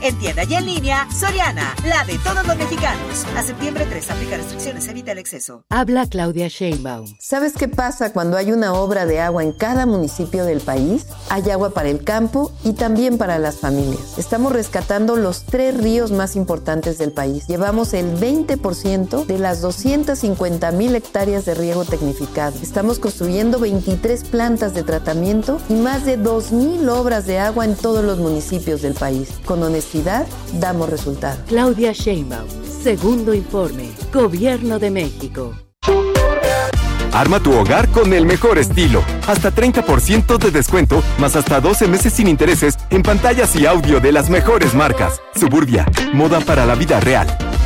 En tienda y en línea, Soriana, la de todos los mexicanos. A septiembre 3, aplica restricciones, evita el exceso. Habla Claudia Sheinbaum. ¿Sabes qué pasa cuando hay una obra de agua en cada municipio del país? Hay agua para el campo y también para las familias. Estamos rescatando los 3 ríos más importantes del país. Llevamos el 20% de las 250,000 hectáreas de riego tecnificado. Estamos construyendo 23 plantas de tratamiento y más de 2,000 obras de agua en todos los municipios del país. Con honestidad, damos resultados. Claudia Sheinbaum, segundo informe, Gobierno de México. Arma tu hogar con el mejor estilo. Hasta 30% de descuento, más hasta 12 meses sin intereses en pantallas y audio de las mejores marcas. Suburbia, moda para la vida real.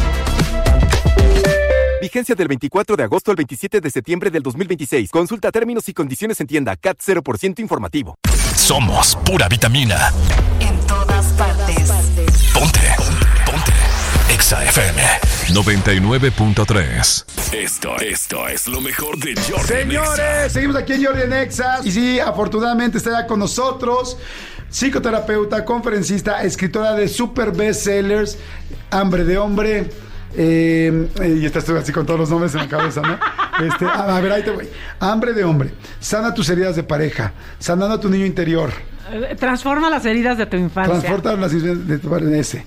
Vigencia del 24 de agosto al 27 de septiembre del 2026. Consulta términos y condiciones en tienda. CAT 0% informativo. Somos pura vitamina. En todas partes. Ponte. Exa FM 99.3. Esto es lo mejor de Jordi. Señores, seguimos aquí en Jordi en Exa. Y sí, afortunadamente está ya con nosotros, psicoterapeuta, conferencista, escritora de super bestsellers, Hambre de Hombre. Y estás así con todos los nombres en la cabeza, ¿no? A ver, ahí te voy. Hambre de Hombre. Sana tus heridas de pareja. Sanando a tu niño interior. Transforma las heridas de tu infancia. Transforma las heridas de tu ese.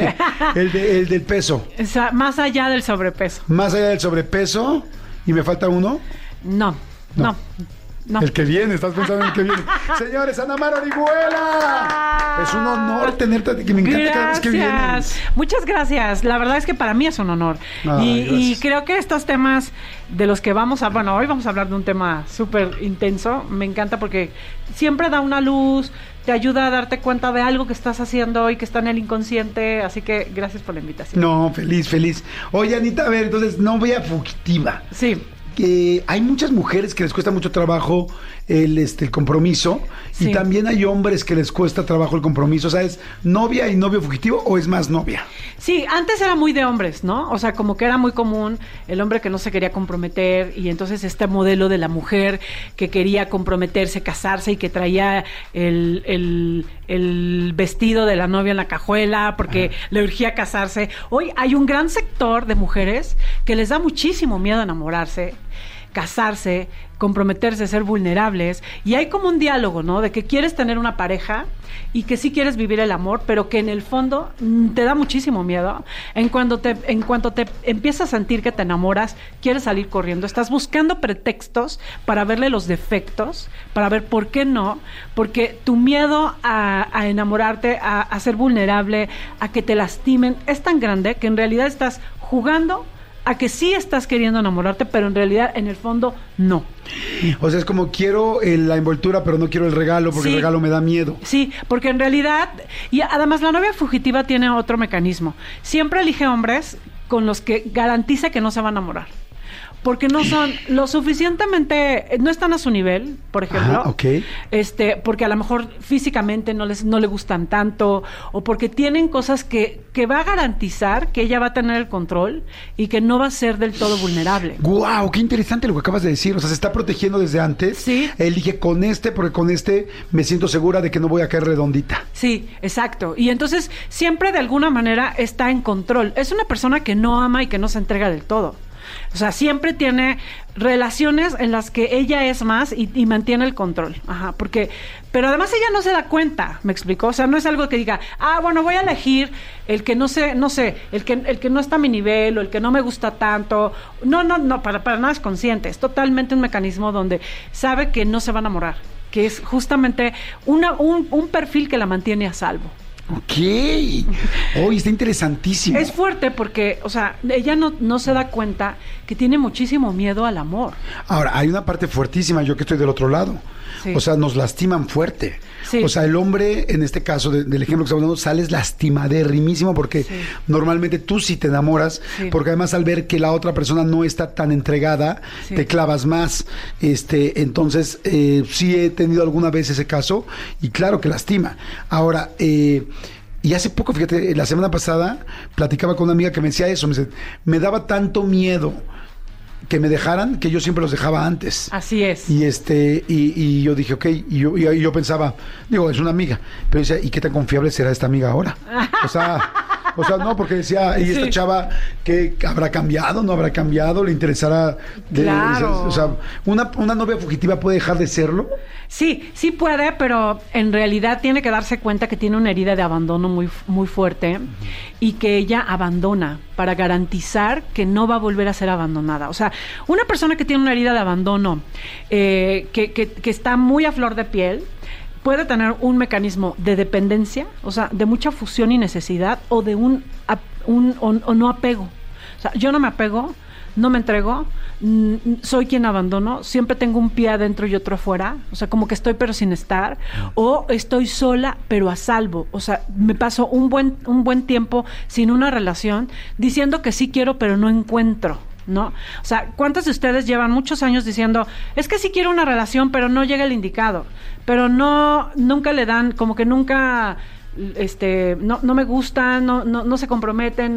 el del peso. Más allá del sobrepeso. Más allá del sobrepeso. ¿Y me falta uno? No. El que viene, estás pensando en el que viene. Señores, Ana Mar Orihuela. Es un honor tenerte, que me encanta cada vez que vienes. Muchas gracias. La verdad es que para mí es un honor. Y creo que estos temas de los que vamos a... Bueno, hoy vamos a hablar de un tema súper intenso. Me encanta porque siempre da una luz, te ayuda a darte cuenta de algo que estás haciendo y que está en el inconsciente. Así que gracias por la invitación. No, feliz. Oye, Anita, a ver, entonces, novia fugitiva. Sí. Hay muchas mujeres que les cuesta mucho trabajo el compromiso, sí. Y también hay hombres que les cuesta trabajo el compromiso. O sea, ¿es novia y novio fugitivo o es más novia? Sí, antes era muy de hombres, ¿no? O sea, como que era muy común el hombre que no se quería comprometer, y entonces este modelo de la mujer que quería comprometerse, casarse y que traía el vestido de la novia en la cajuela porque le urgía casarse. Hoy hay un gran sector de mujeres que les da muchísimo miedo enamorarse, casarse, comprometerse, ser vulnerables, y hay como un diálogo, ¿no? De que quieres tener una pareja y que sí quieres vivir el amor, pero que en el fondo te da muchísimo miedo. En cuanto te empiezas a sentir que te enamoras, quieres salir corriendo, estás buscando pretextos para verle los defectos, para ver por qué no, porque tu miedo a enamorarte, a ser vulnerable, a que te lastimen, es tan grande que en realidad estás jugando a que sí estás queriendo enamorarte, pero en realidad, en el fondo, no. O sea, es como quiero la envoltura, pero no quiero el regalo, porque el regalo me da miedo. Sí, porque en realidad, y además la novia fugitiva tiene otro mecanismo. Siempre elige hombres con los que garantiza que no se va a enamorar. Porque no son lo suficientemente, no están a su nivel, por ejemplo. Okay. Porque a lo mejor físicamente no le gustan tanto, o porque tienen cosas que va a garantizar que ella va a tener el control y que no va a ser del todo vulnerable. ¡Guau! ¡Qué interesante lo que acabas de decir! O sea, se está protegiendo desde antes. Sí. Elige porque con me siento segura de que no voy a caer redondita. Sí, exacto. Y entonces siempre de alguna manera está en control. Es una persona que no ama y que no se entrega del todo. O sea, siempre tiene relaciones en las que ella es más y mantiene el control. Ajá, pero además ella no se da cuenta, ¿me explicó? O sea, no es algo que diga, bueno, voy a elegir el que no sé, el que no está a mi nivel o el que no me gusta tanto. No, para nada es consciente. Es totalmente un mecanismo donde sabe que no se va a enamorar, que es justamente un perfil que la mantiene a salvo. Ok. Está interesantísimo. Es fuerte porque, o sea, ella no se da cuenta que tiene muchísimo miedo al amor. Ahora, hay una parte fuertísima, yo que estoy del otro lado. Sí. O sea, nos lastiman fuerte. Sí. O sea, el hombre, en este caso del ejemplo que estamos dando, sales lastimaderrimísimo porque normalmente tú sí te enamoras, porque además al ver que la otra persona no está tan entregada, te clavas más. Entonces, sí he tenido alguna vez ese caso y claro que lastima. Ahora, y hace poco, fíjate, la semana pasada platicaba con una amiga que me decía eso, me daba tanto miedo que me dejaran, que yo siempre los dejaba antes. Así es. Y yo dije, ok, y yo pensaba, digo, es una amiga, pero decía, ¿y qué tan confiable será esta amiga ahora? O sea, no, porque decía, ¿y esta chava qué habrá cambiado? ¿No habrá cambiado? ¿Le interesará? Claro. O sea, ¿una novia fugitiva puede dejar de serlo? Sí puede, pero en realidad tiene que darse cuenta que tiene una herida de abandono muy, muy fuerte y que ella abandona para garantizar que no va a volver a ser abandonada. O sea, una persona que tiene una herida de abandono que está muy a flor de piel puede tener un mecanismo de dependencia, o sea, de mucha fusión y necesidad, o de un no apego. O sea, yo no me apego, no me entrego, soy quien abandono, siempre tengo un pie adentro y otro afuera, o sea, como que estoy pero sin estar, o estoy sola pero a salvo, o sea, me paso un buen tiempo sin una relación, diciendo que sí quiero pero no encuentro, ¿no? O sea, ¿cuántos de ustedes llevan muchos años diciendo, es que sí quiero una relación pero no llega el indicado, pero nunca le dan, como que nunca... no me gusta, no se comprometen,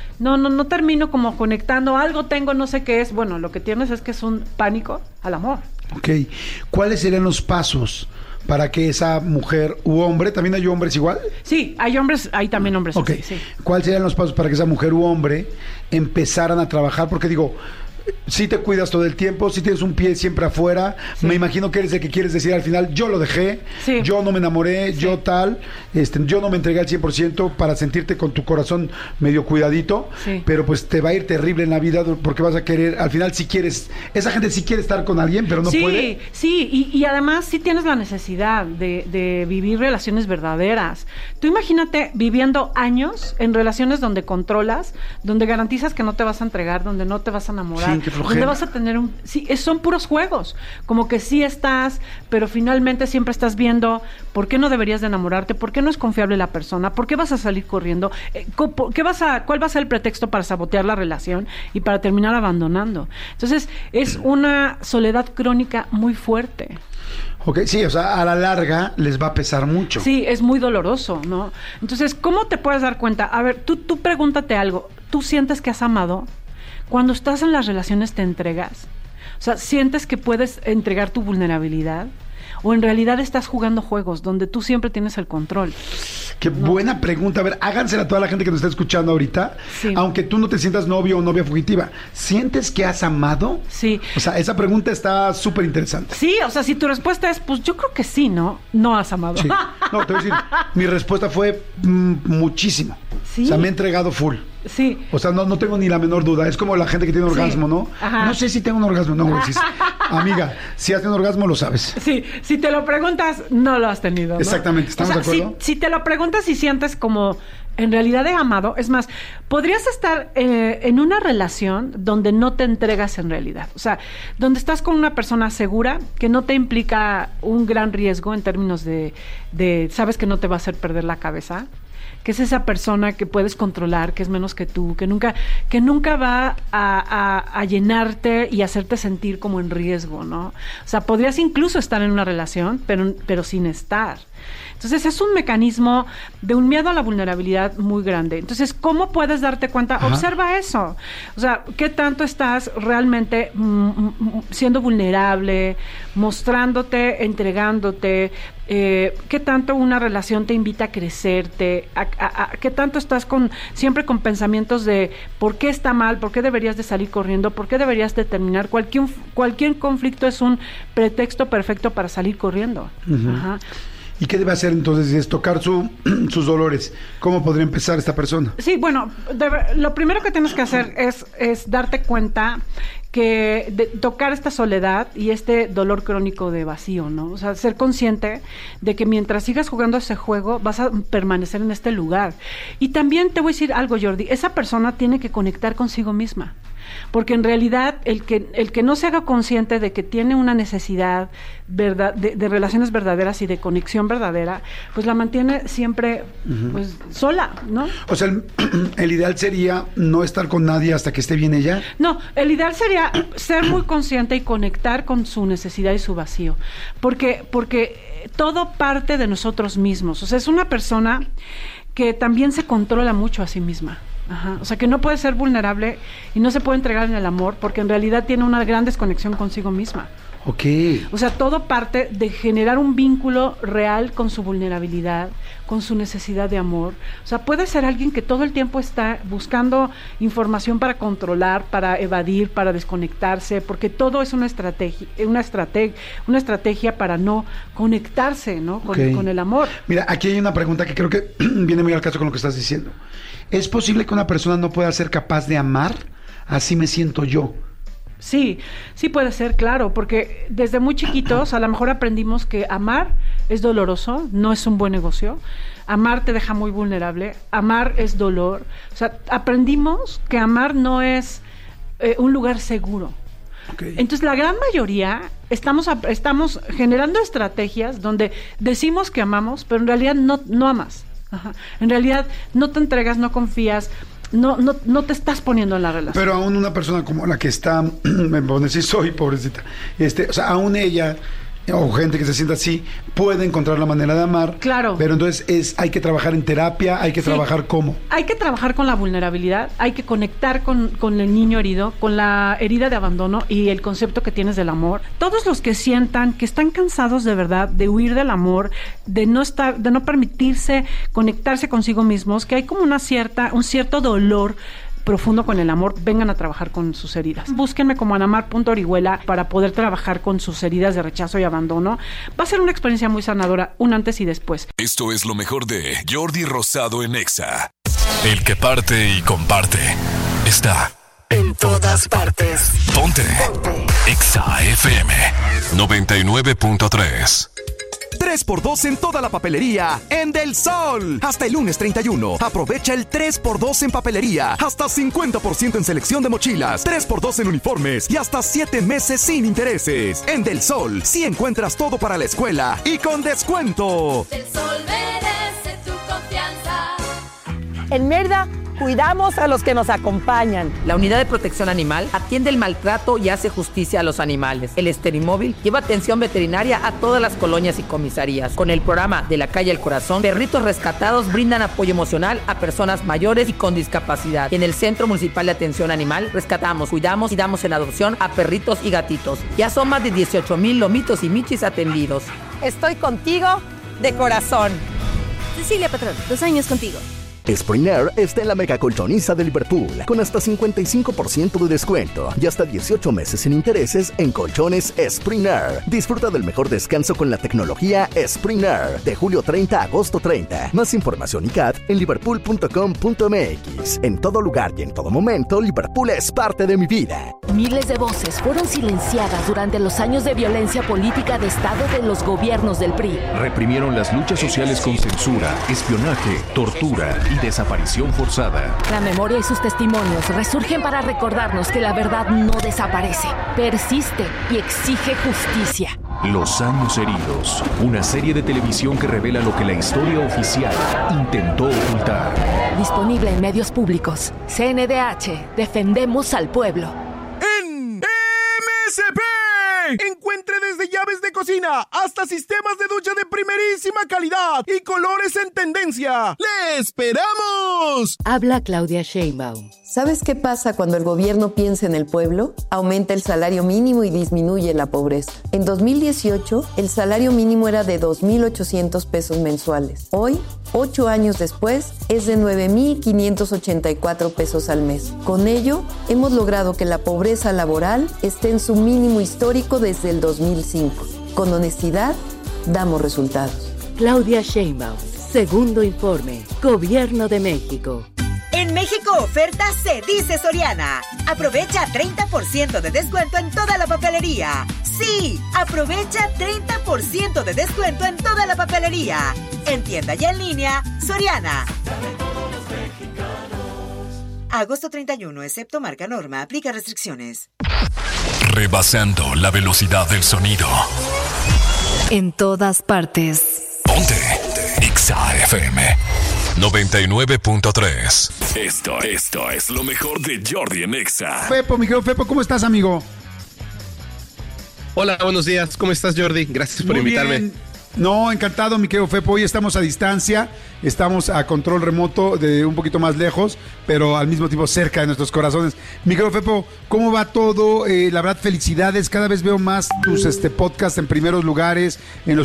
no termino como conectando, algo tengo, no sé qué es. Bueno, lo que tienes es que es un pánico al amor. Ok, ¿cuáles serían los pasos para que esa mujer u hombre, también hay hombres igual? Sí, hay también hombres. Ok, así, sí. ¿Cuáles serían los pasos para que esa mujer u hombre empezaran a trabajar? Porque digo, si te cuidas todo el tiempo, si tienes un pie siempre afuera, me imagino que eres el que quieres decir al final, yo lo dejé, yo no me enamoré, yo tal, yo no me entregué al 100% para sentirte con tu corazón medio cuidadito, pero pues te va a ir terrible en la vida porque vas a querer, al final si quieres, esa gente sí quiere estar con alguien, pero no puede. Sí, y además sí tienes la necesidad de vivir relaciones verdaderas. Tú imagínate viviendo años en relaciones donde controlas, donde garantizas que no te vas a entregar, donde no te vas a enamorar. Donde vas a tener son puros juegos, como que sí estás, pero finalmente siempre estás viendo por qué no deberías de enamorarte, por qué no es confiable la persona, por qué vas a salir corriendo, cuál va a ser el pretexto para sabotear la relación y para terminar abandonando. Entonces es una soledad crónica muy fuerte. Ok, sí, o sea, a la larga les va a pesar mucho. Sí, es muy doloroso, ¿no? Entonces, ¿cómo te puedes dar cuenta? A ver, tú pregúntate algo, ¿tú sientes que has amado? Cuando estás en las relaciones te entregas, o sea, sientes que puedes entregar tu vulnerabilidad, o en realidad estás jugando juegos donde tú siempre tienes el control. Qué buena pregunta. A ver, hágansela a toda la gente que nos está escuchando ahorita, aunque tú no te sientas novio o novia fugitiva. ¿Sientes que has amado? Sí. O sea, esa pregunta está súper interesante. Sí, o sea, si tu respuesta es, pues yo creo que sí, ¿no? No has amado. Sí. No, te voy a decir, mi respuesta fue muchísimo. Sí. O sea, me he entregado full. Sí. O sea, no tengo ni la menor duda. Es como la gente que tiene orgasmo, ¿no? Ajá. No sé si tengo un orgasmo. No, güey. Amiga, si has tenido un orgasmo, lo sabes. Sí, si te lo preguntas, no lo has tenido, ¿no? Exactamente, ¿estamos de acuerdo? Si te lo preguntas y sientes como en realidad he amado, es más, podrías estar en una relación donde no te entregas en realidad. O sea, donde estás con una persona segura, que no te implica un gran riesgo en términos de sabes que no te va a hacer perder la cabeza, que es esa persona que puedes controlar, que es menos que tú, que nunca va a llenarte y hacerte sentir como en riesgo, ¿no? O sea, podrías incluso estar en una relación, pero sin estar. Entonces, es un mecanismo de un miedo a la vulnerabilidad muy grande. Entonces, ¿cómo puedes darte cuenta? Ajá. Observa eso. O sea, ¿qué tanto estás realmente siendo vulnerable, mostrándote, entregándote? ¿Qué tanto una relación te invita a crecerte? ¿Qué tanto estás siempre con pensamientos de por qué está mal, por qué deberías de salir corriendo, por qué deberías de terminar? Cualquier conflicto es un pretexto perfecto para salir corriendo. Uh-huh. Ajá. ¿Y qué debe hacer entonces? Es tocar sus dolores. ¿Cómo podría empezar esta persona? Sí, bueno, lo primero que tienes que hacer es darte cuenta que tocar esta soledad y este dolor crónico de vacío, ¿no? O sea, ser consciente de que mientras sigas jugando ese juego vas a permanecer en este lugar. Y también te voy a decir algo, Jordi, esa persona tiene que conectar consigo misma. Porque en realidad el que no se haga consciente de que tiene una necesidad de relaciones verdaderas y de conexión verdadera, pues la mantiene siempre pues sola, ¿no? O sea, el ideal sería no estar con nadie hasta que esté bien ella. No, el ideal sería ser muy consciente y conectar con su necesidad y su vacío. Porque todo parte de nosotros mismos. O sea, es una persona que también se controla mucho a sí misma. Ajá, o sea, que no puede ser vulnerable y no se puede entregar en el amor porque en realidad tiene una gran desconexión consigo misma. Ok. O sea, todo parte de generar un vínculo real con su vulnerabilidad, con su necesidad de amor. O sea, puede ser alguien que todo el tiempo está buscando información para controlar, para evadir, para desconectarse, porque todo es una estrategia para no conectarse, ¿no? Con el amor. Mira, aquí hay una pregunta que creo que viene muy al caso con lo que estás diciendo. ¿Es posible que una persona no pueda ser capaz de amar? Así me siento yo. Sí, sí puede ser, claro, porque desde muy chiquitos a lo mejor aprendimos que amar es doloroso, no es un buen negocio, amar te deja muy vulnerable, amar es dolor, o sea, aprendimos que amar no es un lugar seguro. Okay. Entonces la gran mayoría estamos generando estrategias donde decimos que amamos, pero en realidad no amas. Ajá. En realidad no te entregas, no confías. No te estás poniendo en la relación. Pero aún una persona como la que está, me pone así, soy pobrecita, o sea, aún ella o gente que se sienta así puede encontrar la manera de amar. Claro. Pero entonces hay que trabajar en terapia, hay que trabajar ¿cómo? Hay que trabajar con la vulnerabilidad, hay que conectar con el niño herido, con la herida de abandono y el concepto que tienes del amor. Todos los que sientan que están cansados de verdad de huir del amor, de no permitirse conectarse consigo mismos, que hay como un cierto dolor profundo con el amor, vengan a trabajar con sus heridas. Búsquenme como anamar.orihuela para poder trabajar con sus heridas de rechazo y abandono. Va a ser una experiencia muy sanadora, un antes y después. Esto es lo mejor de Jordi Rosado en Exa. El que parte y comparte está en todas partes. Ponte. Exa FM 99.3. 3x2 en toda la papelería en Del Sol. Hasta el lunes 31. Aprovecha el 3x2 en papelería. Hasta 50% en selección de mochilas. 3x2 en uniformes. Y hasta 7 meses sin intereses. En Del Sol, sí encuentras todo para la escuela. Y con descuento. Del Sol merece tu confianza. En Mérida, cuidamos a los que nos acompañan. La Unidad de Protección Animal atiende el maltrato y hace justicia a los animales. El Esterimóvil lleva atención veterinaria a todas las colonias y comisarías. Con el programa De la Calle al Corazón, perritos rescatados brindan apoyo emocional a personas mayores y con discapacidad. Y en el Centro Municipal de Atención Animal rescatamos, cuidamos y damos en adopción a perritos y gatitos. Ya son más de 18,000 lomitos y michis atendidos. Estoy contigo de corazón. Cecilia Patrón, 2 años contigo. Spring Air está en la mega colchoniza de Liverpool, con hasta 55% de descuento y hasta 18 meses sin intereses en colchones Spring Air. Disfruta del mejor descanso con la tecnología Spring Air, de julio 30 a agosto 30. Más información y CAT en liverpool.com.mx. En todo lugar y en todo momento, Liverpool es parte de mi vida. Miles de voces fueron silenciadas durante los años de violencia política de Estado de los gobiernos del PRI. Reprimieron las luchas sociales con censura, espionaje, tortura y desaparición forzada. La memoria y sus testimonios resurgen para recordarnos que la verdad no desaparece, persiste y exige justicia. Los años heridos, una serie de televisión que revela lo que la historia oficial intentó ocultar. Disponible en medios públicos. CNDH, defendemos al pueblo. En MSP. Encuentre desde llaves de cocina hasta sistemas de ducha de primerísima calidad y colores en tendencia. ¡Le esperamos! Habla Claudia Sheinbaum. ¿Sabes qué pasa cuando el gobierno piensa en el pueblo? Aumenta el salario mínimo y disminuye la pobreza. En 2018, el salario mínimo era de 2,800 pesos mensuales. Hoy, 8 años después, es de 9,584 pesos al mes. Con ello, hemos logrado que la pobreza laboral esté en su mínimo histórico desde el 2005. Con honestidad, damos resultados. Claudia Sheinbaum, segundo informe, Gobierno de México. En México oferta se dice Soriana. Aprovecha 30% de descuento en toda la papelería. Sí, aprovecha 30% de descuento en toda la papelería. En tienda y en línea, Soriana. Agosto 31, excepto marca Norma, aplica restricciones. Rebasando la velocidad del sonido. En todas partes. Ponte Exa FM 99.3. Esto es lo mejor de Jordi en Exa. Fepo, mi querido Fepo, ¿cómo estás, amigo? Hola, buenos días. ¿Cómo estás, Jordi? Gracias por invitarme. Bien. No, encantado, mi querido Fepo. Hoy estamos a distancia, estamos a control remoto de un poquito más lejos, pero al mismo tiempo cerca de nuestros corazones. Mi querido Fepo, ¿cómo va todo? La verdad, felicidades. Cada vez veo más tus podcasts en los primeros lugares,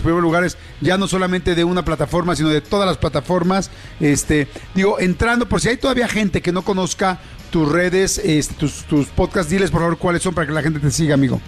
ya no solamente de una plataforma, sino de todas las plataformas. Entrando, por si hay todavía gente que no conozca tus redes, tus podcasts, diles por favor cuáles son para que la gente te siga, amigo.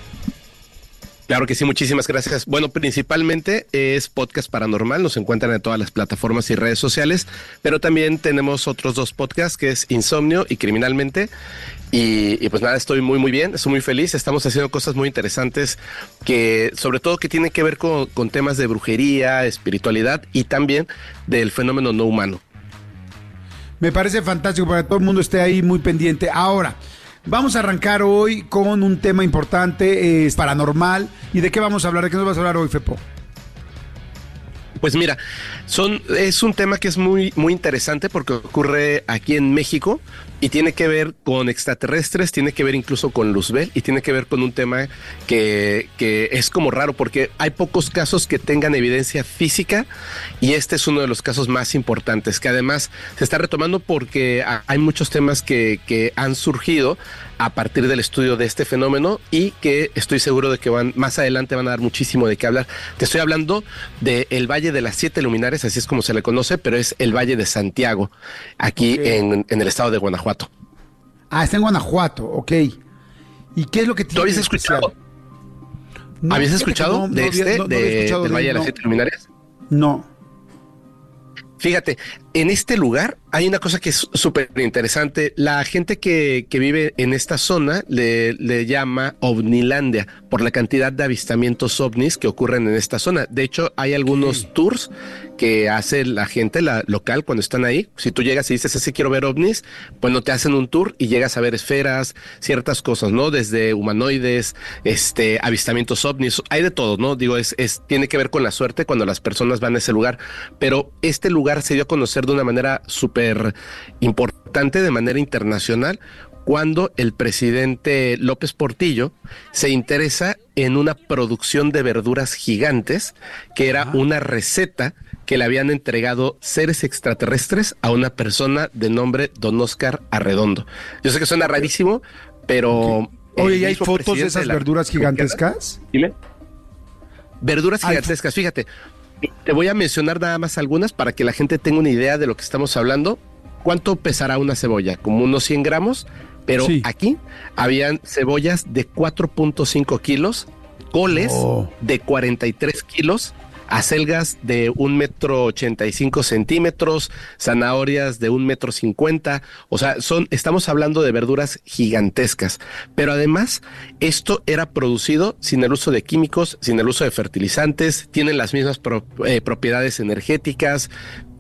Claro que sí, muchísimas gracias. Bueno, principalmente es Podcast Paranormal, nos encuentran en todas las plataformas y redes sociales, pero también tenemos otros 2 podcasts que es Insomnio y Criminalmente. Y pues nada, estoy muy bien, estoy muy feliz, estamos haciendo cosas muy interesantes que sobre todo que tienen que ver con temas de brujería, espiritualidad y también del fenómeno no humano. Me parece fantástico para que todo el mundo esté ahí muy pendiente. Ahora, vamos a arrancar hoy con un tema importante, paranormal. ¿Y de qué vamos a hablar? ¿De qué nos vas a hablar hoy, Fepo? Pues mira, es un tema que es muy, muy interesante porque ocurre aquí en México y tiene que ver con extraterrestres, tiene que ver incluso con Luzbel y tiene que ver con un tema que es como raro porque hay pocos casos que tengan evidencia física y este es uno de los casos más importantes que además se está retomando porque hay muchos temas que han surgido a partir del estudio de este fenómeno y que estoy seguro de que más adelante van a dar muchísimo de qué hablar. Te estoy hablando del Valle de las 7 Luminarias, así es como se le conoce, pero es el Valle de Santiago, aquí en el estado de Guanajuato. Ah, está en Guanajuato, ok. ¿Y qué es lo que tiene? ¿Tú habías escuchado? No, ¿habías escuchado del Valle de las 7 Luminarias? No. Fíjate, en este lugar hay una cosa que es súper interesante. La gente que vive en esta zona le llama Ovnilandia por la cantidad de avistamientos ovnis que ocurren en esta zona. De hecho, hay algunos tours que hace la gente local cuando están ahí. Si tú llegas y dices, ese quiero ver ovnis, pues no te hacen un tour y llegas a ver esferas, ciertas cosas, ¿no? Desde humanoides, avistamientos ovnis, hay de todo, ¿no? Digo, tiene que ver con la suerte cuando las personas van a ese lugar. Pero este lugar se dio a conocer de una manera súper importante, de manera internacional, cuando el presidente López Portillo se interesa en una producción de verduras gigantes, que era una receta que le habían entregado seres extraterrestres a una persona de nombre Don Oscar Arredondo. Yo sé que suena rarísimo, pero... Oye, ¿y hay fotos de esas verduras gigantescas? Dime. Verduras gigantescas, fíjate. Te voy a mencionar nada más algunas para que la gente tenga una idea de lo que estamos hablando. ¿Cuánto pesará una cebolla? Como unos 100 gramos, pero sí. Aquí habían cebollas de 4.5 kilos, coles de 43 kilos, acelgas de 1,85 metros, zanahorias de 1,50 metros, o sea, estamos hablando de verduras gigantescas, pero además esto era producido sin el uso de químicos, sin el uso de fertilizantes, tienen las mismas propiedades energéticas,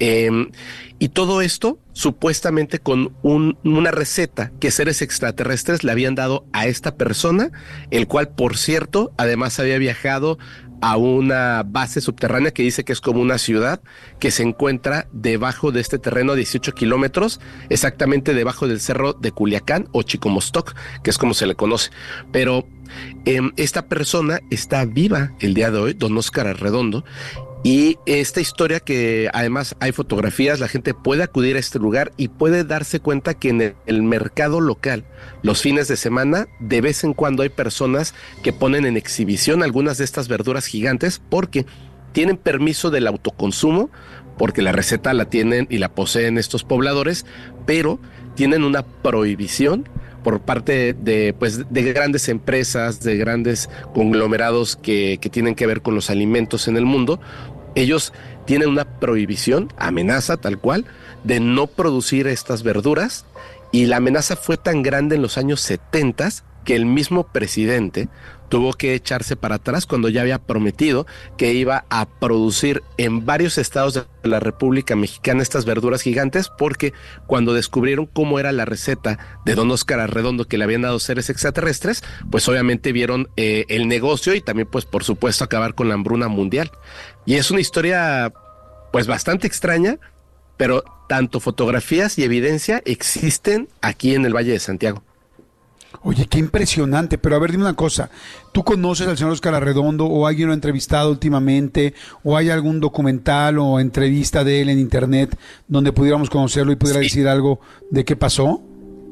y todo esto supuestamente con una receta que seres extraterrestres le habían dado a esta persona, el cual, por cierto, además había viajado a una base subterránea que dice que es como una ciudad que se encuentra debajo de este terreno a 18 kilómetros, exactamente debajo del cerro de Culiacán o Chicomostoc, que es como se le conoce. Pero esta persona está viva el día de hoy, Don Oscar Arredondo, y esta historia que además hay fotografías, la gente puede acudir a este lugar y puede darse cuenta que en el mercado local, los fines de semana, de vez en cuando hay personas que ponen en exhibición algunas de estas verduras gigantes porque tienen permiso del autoconsumo, porque la receta la tienen y la poseen estos pobladores, pero tienen una prohibición por parte de grandes empresas, de grandes conglomerados que tienen que ver con los alimentos en el mundo. Ellos tienen una prohibición, amenaza tal cual, de no producir estas verduras, y la amenaza fue tan grande en los años 70 que el mismo presidente tuvo que echarse para atrás cuando ya había prometido que iba a producir en varios estados de la República Mexicana estas verduras gigantes, porque cuando descubrieron cómo era la receta de Don Oscar Arredondo que le habían dado seres extraterrestres, pues obviamente vieron el negocio y también pues por supuesto acabar con la hambruna mundial. Y es una historia pues bastante extraña, pero tanto fotografías y evidencia existen aquí en el Valle de Santiago. Oye, qué impresionante, pero a ver, dime una cosa, ¿tú conoces al señor Óscar Arredondo o alguien lo ha entrevistado últimamente o hay algún documental o entrevista de él en internet donde pudiéramos conocerlo y pudiera decir algo de qué pasó?